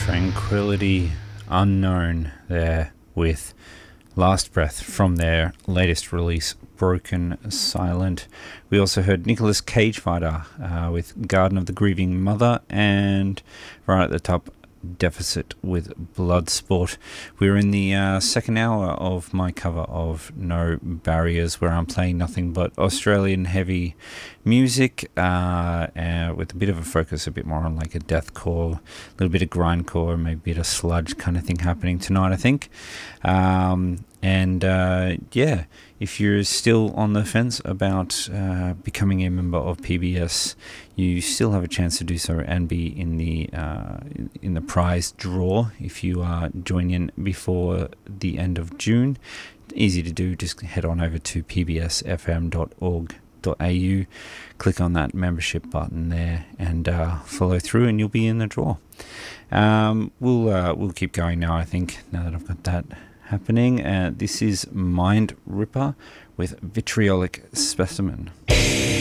Tranquility Unknown there with Last Breath from their latest release, Broken Silent. We also heard Nicolas Cage Fighter with Garden of the Grieving Mother, and right at the top, Deficit with Bloodsport. We're in the second hour of my cover of No Barriers, where I'm playing nothing but Australian heavy music with a bit of a focus a bit more on like a deathcore, a little bit of grindcore, maybe a bit of sludge kind of thing happening tonight, I think. Yeah, if you're still on the fence about becoming a member of PBS, you still have a chance to do so and be in the prize draw if you join in before the end of June. Easy to do, just head on over to pbsfm.org.au, click on that membership button there and follow through and you'll be in the draw. We'll keep going now, I think, now that I've got that happening. This is Mind Ripper with Vitriolic Specimen.